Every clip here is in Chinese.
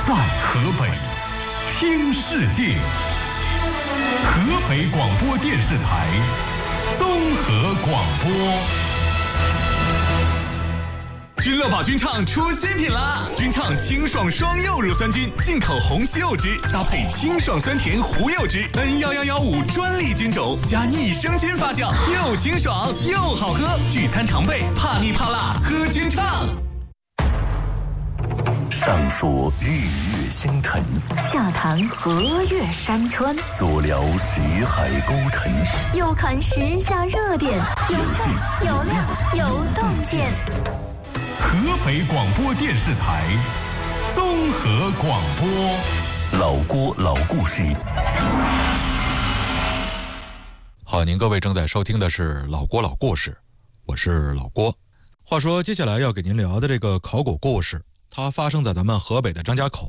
在河北，听世界。河北广播电视台综合广播。君乐宝君畅出新品啦！君畅清爽双柚乳酸菌，进口红西柚汁，搭配清爽酸甜胡柚汁，N11115专利菌种，加益生菌发酵，又清爽又好喝。聚餐常备，怕腻怕辣，喝君畅。 上说日月星辰， 下谈河岳山川， 左聊徐海沟沉， 右看时下热点，有趣有料有洞见。 河北广播电视台综合广播。 老郭老故事。 好，您各位正在收听的是老郭老故事，我是老郭。话说接下来要给您聊的这个考古故事，它发生在咱们河北的张家口。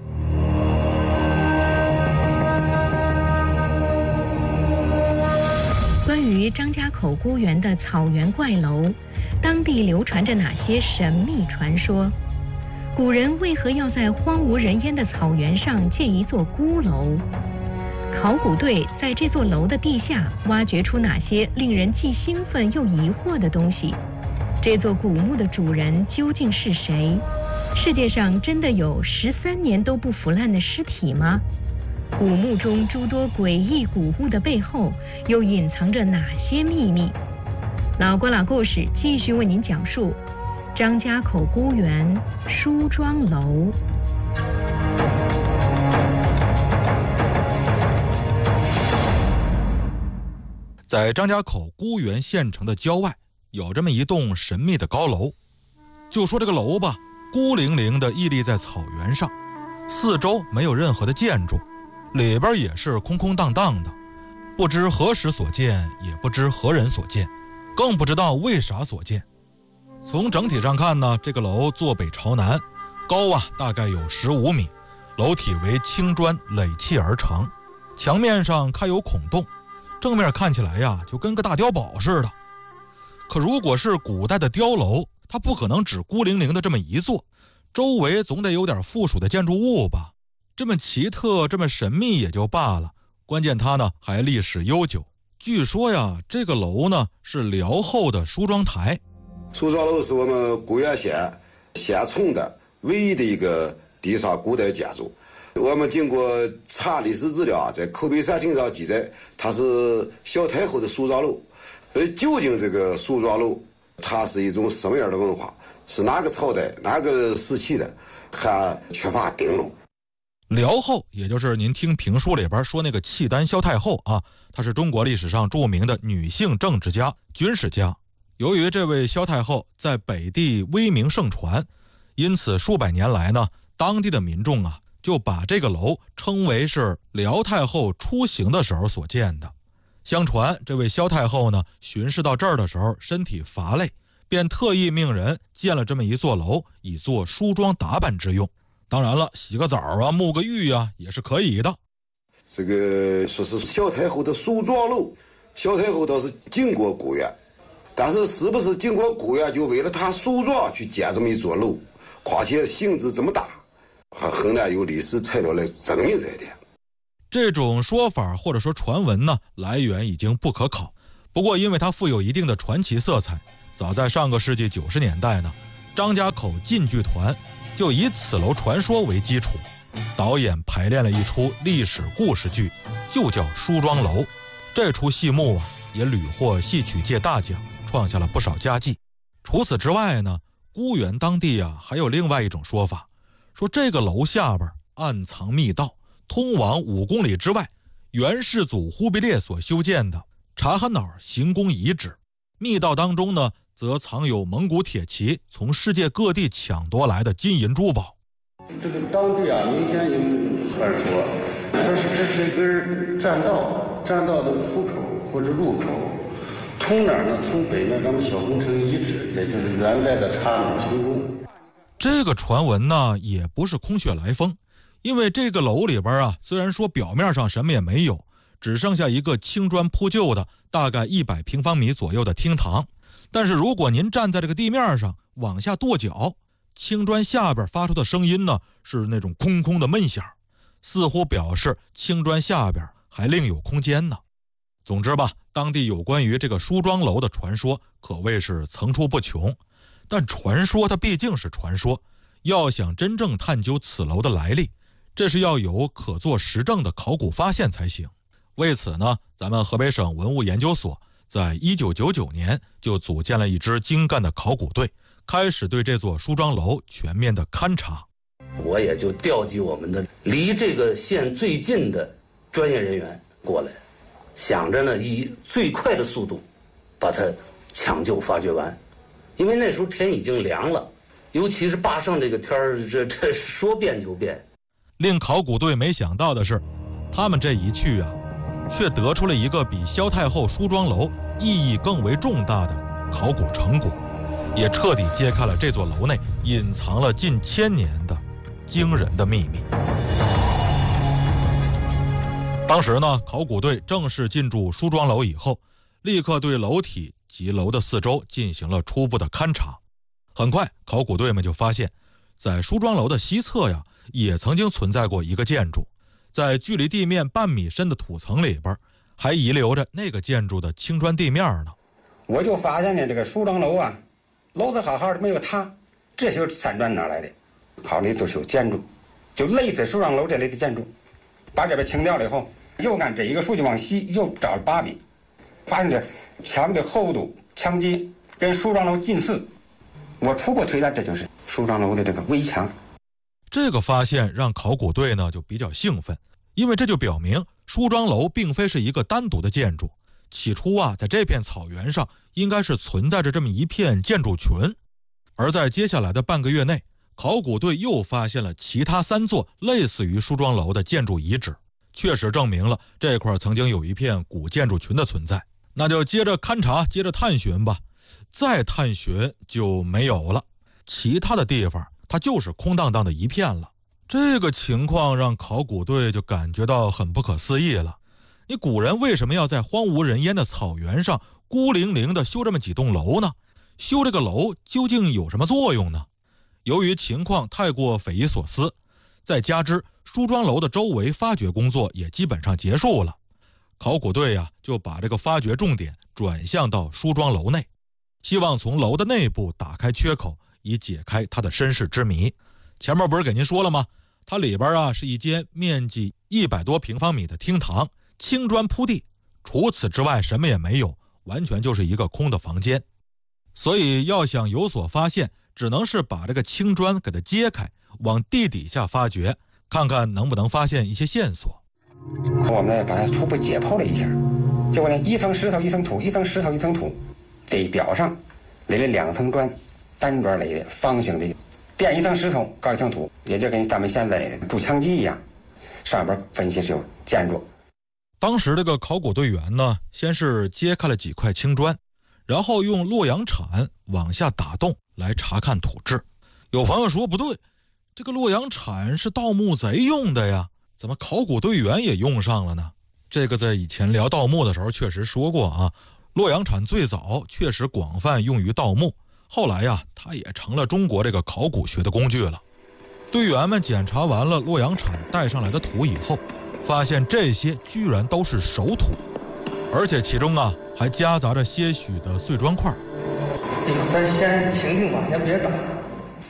关于张家口孤园的草原怪楼，当地流传着哪些神秘传说？古人为何要在荒无人烟的草原上建一座孤楼？考古队在这座楼的地下挖掘出哪些令人既兴奋又疑惑的东西？这座古墓的主人究竟是谁？世界上真的有13年都不腐烂的尸体吗？古墓中诸多诡异古物的背后，又隐藏着哪些秘密？老郭老故事继续为您讲述张家口孤园梳妆楼。 在张家口孤园县城的郊外，有这么一栋神秘的高楼。就说这个楼吧，孤零零地屹立在草原上，四周没有任何的建筑，里边也是空空荡荡的，不知何时所建，也不知何人所建，更不知道为啥所建。从整体上看呢，这个楼坐北朝南，高大概有15米，楼体为青砖垒砌而成，墙面上开有孔洞，正面看起来就跟个大碉堡似的。可如果是古代的碉楼，它不可能只孤零零的这么一座，周围总得有点附属的建筑物吧。这么奇特这么神秘也就罢了，关键它呢还历史悠久。据说这个楼呢是辽后的梳妆台。 梳妆楼是我们固原县县城的唯一的一个地上古代建筑。我们经过查历史资料，在口碑山亭上记载，它是小太后的梳妆楼。究竟这个梳妆楼它是一种什么样的文化，是哪个朝代哪个时期的，还缺乏定论。 辽后也就是您听评书里边说那个契丹萧太后她是中国历史上著名的女性政治家军事家。由于这位萧太后在北地威名盛传，因此数百年来呢，当地的民众就把这个楼称为是辽太后出行的时候所建的。相传这位萧太后呢，巡视到这儿的时候身体乏累，便特意命人建了这么一座楼，以做梳妆打扮之用。当然了，洗个澡沐个浴也是可以的。 这个说是萧太后的梳妆楼，萧太后倒是经过固原，但是是不是经过固原就为了她梳妆去建这么一座楼，况且性质这么大，还很难有历史材料来证明这一点。 这种说法或者说传闻呢，来源已经不可考。不过因为它富有一定的传奇色彩，早在上个世纪90年代呢，张家口晋剧团就以此楼传说为基础，导演排练了一出历史故事剧，就叫《梳妆楼》。这出戏目也屡获戏曲界大奖，创下了不少佳绩。除此之外呢，孤原当地还有另外一种说法，说这个楼下边暗藏密道，通往5公里之外元世祖忽必烈所修建的察哈脑行宫遗址。密道当中呢，则藏有蒙古铁骑从世界各地抢夺来的金银珠宝。 这个当地民间有传说，说是这是一根栈道的出口或者入口，从哪儿呢？从北面咱们小红城遗址，也就是原来的察哈脑行宫。 这个传闻呢，也不是空穴来风，因为这个楼里边虽然说表面上什么也没有，只剩下一个青砖铺就的大概100平方米左右的厅堂，但是如果您站在这个地面上往下跺脚， 青砖下边发出的声音呢是那种空空的闷响，似乎表示青砖下边还另有空间呢。总之吧，当地有关于这个梳妆楼的传说可谓是层出不穷，但传说它毕竟是传说，要想真正探究此楼的来历，这是要有可做实证的考古发现才行。为此呢，咱们河北省文物研究所在1999年就组建了一支精干的考古队，开始对这座梳妆楼全面的勘察。 我也就调集我们的离这个县最近的专业人员过来，想着呢以最快的速度把它抢救发掘完。因为那时候天已经凉了，尤其是坝上这个天儿，这说变就变。 令考古队没想到的是，他们这一去啊，却得出了一个比萧太后梳妆楼意义更为重大的考古成果，也彻底揭开了这座楼内隐藏了近1000年的惊人的秘密。当时呢，考古队正式进驻梳妆楼以后，立刻对楼体及楼的四周进行了初步的勘察。很快，考古队们就发现，在梳妆楼的西侧呀，也曾经存在过一个建筑，在距离地面半米深的土层里边，还遗留着那个建筑的青砖地面呢。 我就发现呢，这个梳妆楼啊，楼子好好的没有塌，这些散砖哪来的？考虑都是有建筑，就类似梳妆楼这类的建筑。把这边清掉了以后，又按这一个数据往西又找了8米，发现这墙的厚度、墙阶跟梳妆楼近似。我初步推断，这就是梳妆楼的这个围墙。 这个发现让考古队呢就比较兴奋，因为这就表明梳妆楼并非是一个单独的建筑。起初啊，在这片草原上应该是存在着这么一片建筑群。而在接下来的半个月内，考古队又发现了其他3座类似于梳妆楼的建筑遗址，确实证明了这块曾经有一片古建筑群的存在。那就接着勘察，接着探寻吧。再探寻就没有了，其他的地方它就是空荡荡的一片了。这个情况让考古队就感觉到很不可思议了。你古人为什么要在荒无人烟的草原上孤零零地修这么几栋楼呢？修这个楼究竟有什么作用呢？由于情况太过匪夷所思，再加之梳妆楼的周围发掘工作也基本上结束了，考古队呀就把这个发掘重点转向到梳妆楼内，希望从楼的内部打开缺口，以解开它的身世之谜。前面不是给您说了吗？它里边啊是一间面积100多平方米的厅堂，青砖铺地，除此之外什么也没有，完全就是一个空的房间。所以要想有所发现，只能是把这个青砖给它揭开，往地底下发掘，看看能不能发现一些线索。 我们把它初步解剖了一下，结果呢，一层石头一层土，一层石头一层土，地表上垒了2层砖，单砖垒的方形的，垫一层石头，高一层土，也就跟咱们现在筑墙基一样。上边分析是有建筑。 当时这个考古队员呢，先是揭开了几块青砖，然后用洛阳铲往下打洞来查看土质。有朋友说不对，这个洛阳铲是盗墓贼用的呀，怎么考古队员也用上了呢？这个在以前聊盗墓的时候确实说过啊，洛阳铲最早确实广泛用于盗墓，后来呀，它也成了中国这个考古学的工具了。队员们检查完了洛阳铲带上来的土以后，发现这些居然都是熟土，而且其中啊还夹杂着些许的碎砖块。 咱先停停吧，先别打。